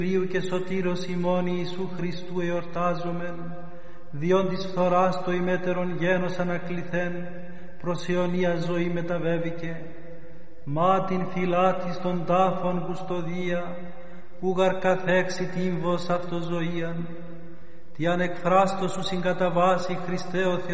Κυρίου και σωτήρος ημών Ιησού Χριστού εορτάζομεν, διόν της φθοράς το ημέτερον γένος ανακληθέν, προς αιωνία ζωή μεταβέβηκε. Μα την φυλάτης των τάφων κουστοδία, ούγαρ καθέξει τύμβος αυτοζωίαν, τι ανεκφράστο σου συγκαταβάσει Χριστέ ο Θεός,